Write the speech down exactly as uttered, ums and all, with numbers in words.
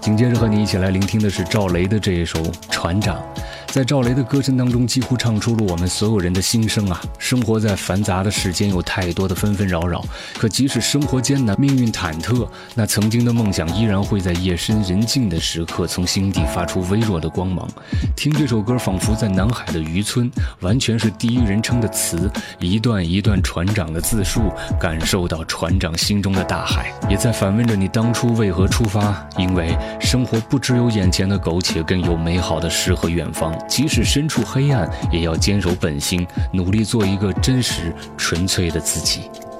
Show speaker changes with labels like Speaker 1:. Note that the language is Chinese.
Speaker 1: 紧接着和你一起来聆听的是赵雷的这一首《船长》。在赵雷的歌声当中，几乎唱出了我们所有人的心声啊！生活在繁杂的世间，有太多的纷纷扰扰，可即使生活艰难，命运忐忑，那曾经的梦想依然会在夜深人静的时刻，从心底发出微弱的光芒。听这首歌，仿佛在南海的渔村，完全是第一人称的词，一段一段船长的自述，感受到船长心中的大海，也在反问着你当初为何出发。因为生活不只有眼前的苟且，更有美好的诗和远方。即使身处黑暗，也要坚守本心，努力做一个真实纯粹的自己。